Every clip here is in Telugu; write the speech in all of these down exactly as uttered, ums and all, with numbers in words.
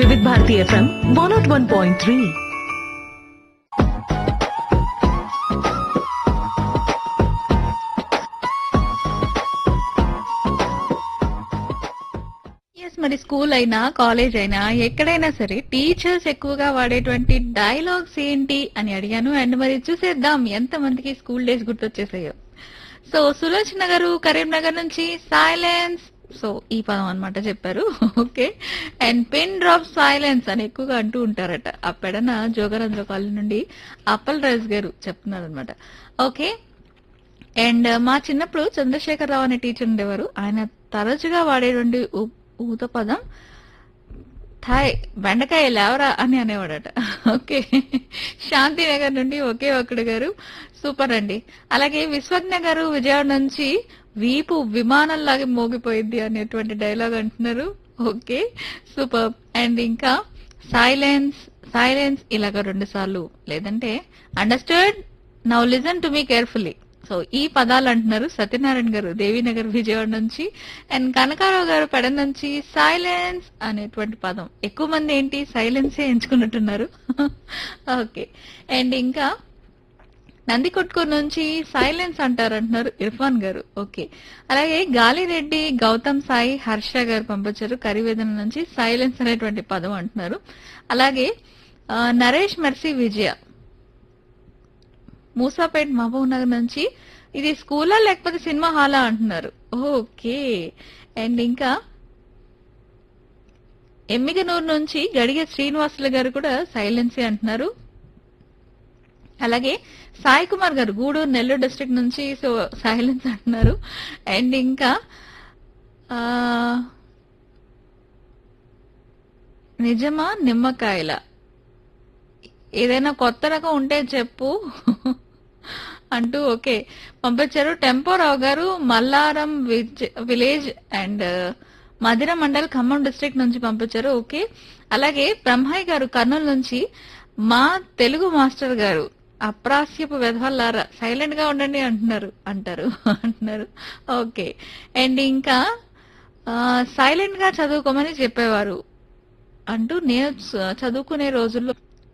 వివిధ Bharati FM one not one point three. మరి స్కూల్ అయినా కాలేజ్ అయినా ఎక్కడైనా సరే టీచర్స్ ఎక్కువగా వాడేటువంటి డైలాగ్స్ ఏంటి అని అడిగాను. అండ్ మరి చూసేద్దాం ఎంత మందికి స్కూల్ డేస్ గుర్తొచ్చేసాయో. సో సులోచన గారు కరీంనగర్ నుంచి సైలెన్స్, సో ఈ పదం అనమాట చెప్పారు. Okay. And pin drop silence అని ఎక్కువగా అంటూ ఉంటారట. ఆ పెడన జోగరంధ్ర కాలనీ నుండి అప్పల్ రాజ్ గారు చెప్తున్నారు అనమాట. ఓకే. అండ్ మా చిన్నప్పుడు చంద్రశేఖర్ రావు అనే టీచర్ ఉండేవారు. ఆయన తరచుగా వాడేటువంటి ఉ- ఊత పదం థాయ్ బెండకాయ లేవరా అని అనేవాడట. ఓకే. శాంతినగర్ నుండి ఒకే ఒక్కడు గారు సూపర్ అండి. అలాగే విశ్వజ్ఞ గారు విజయవాడ నుంచి వీపు విమానంలాగా మోగిపోయింది అనేటువంటి డైలాగ్ అంటున్నారు. Okay super. అండ్ ఇంకా సైలెన్స్ సైలెన్స్ ఇలాగ రెండు సార్లు, లేదంటే understand now listen to me carefully. So ఈ పదాలు అంటున్నారు సత్యనారాయణ గారు దేవీనగర్ విజయవాడ నుంచి. అండ్ కనకారావు గారు పెడ నుంచి సైలెన్స్ అనేటువంటి పదం ఎక్కువ మంది ఏంటి సైలెన్సే ఎంచుకున్నట్టున్నారు. ఓకే. అండ్ ఇంకా నందికొట్కూరు నుంచి సైలెన్స్ అంటారంటున్నారు ఇర్ఫాన్ గారు. ఓకే. అలాగే గాలిరెడ్డి గౌతమ్ సాయి హర్ష గారు పంపించారు కరివేదన నుంచి సైలెన్స్ అనేటువంటి పదం అంటున్నారు. అలాగే ఆ, నరేష్ మెర్సీ విజయ మూసాపేట్ మహబూబ్ నగర్ నుంచి ఇది స్కూలా లేకపోతే సినిమా హాలా అంటున్నారు. ఓకే. అండ్ ఇంకా ఎమ్మిగనూరు నుంచి గడిగే శ్రీనివాసులు గారు కూడా సైలెన్సీ అంటున్నారు. అలాగే సాయి కుమార్ గారు గూడూరు నెల్లూరు డిస్ట్రిక్ట్ నుంచి సో సైలెన్స్ అంటున్నారు. అండ్ ఇంకా ఆ నిజమా నిమ్మకాయల ఏదైనా కొత్త రకం ఉంటే చెప్పు అంటూ ఓకే పంపించారు. టెంపోరావు గారు మల్లారం విజ్- village and Madhira mandal Khammam district నుంచి పంపించారు. ఓకే. అలాగే బ్రహ్మయ్య గారు కర్నూలు నుంచి మా తెలుగు మాస్టర్ గారు అప్రాస్యపు వెధవల్లారా సైలెంట్ గా ఉండండి అంటున్నారు అంటారు అంటున్నారు. ఓకే. అండ్ ఇంకా సైలెంట్ గా చదువుకోమని చెప్పేవారు అంటూ నేను చ- చదువుకునే రోజుల్లో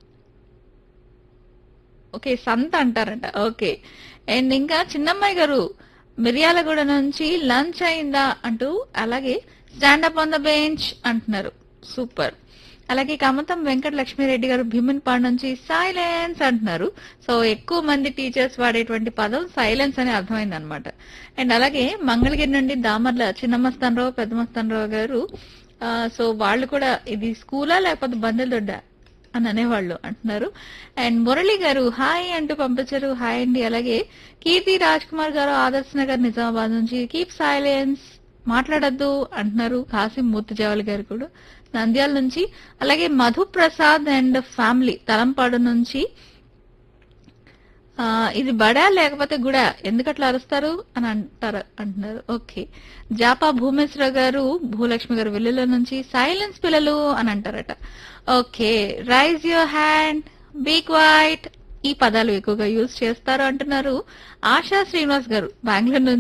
ఓకే సంత అంటారంట. ఓకే. అండ్ ఇంకా చిన్నమ్మాయి గారు మిర్యాలగూడ నుంచి లంచ్ అయిందా అంటూ, అలాగే స్టాండప్ ఆన్ ద బెంచ్ అంటున్నారు. సూపర్. అలాగే కమతం వెంకట లక్ష్మీరెడ్డి గారు భీమన్పాడు నుంచి సైలెన్స్ అంటున్నారు. సో ఎక్కువ మంది టీచర్స్ వాడేటువంటి పదం సైలెన్స్ అని అర్థమైంది అనమాట. అండ్ అలాగే మంగళగిరి నుండి దామర్ల చిన్నమస్తానరావు పెద్దమస్తానరావు గారు ఆ, సో వాళ్ళు కూడా ఇది స్కూలా లేకపోతే బందెల దొడ్డ అని అనేవాళ్ళు అంటున్నారు. అండ్ మురళి గారు హాయ్ అంటూ పంపించారు. హాయ్ అండి. అలాగే కీర్తి రాజ్ కుమార్ గారు ఆదర్శ్ నగర్ నిజామాబాద్ నుంచి కీప్ సైలెన్స్ మాట్లాడద్దు అంటున్నారు. కాసిం మూర్తిజావలి గారు కూడా నంద్యాల నుంచి. అలాగే మధు ప్రసాద్ అండ్ ఫ్యామిలీ తలంపాడు నుంచి ఆ, ఇది బడా లేకపోతే గుడా ఎందుకట్లా అరుస్తారు అని అంటారు అంటున్నారు. ఓకే. జాపా భూమేశ్వర గారు భూలక్ష్మి గారు వెల్లుల నుంచి సైలెన్స్ పిల్లలు అని అంటారట. Okay. Rise your hand be quiet ఈ పదాలు ఎక్కువగా యూజ్ చేస్తారు అంటున్నారు. ఆశా శ్రీనివాస్ గారు బెంగళూరు నుంచి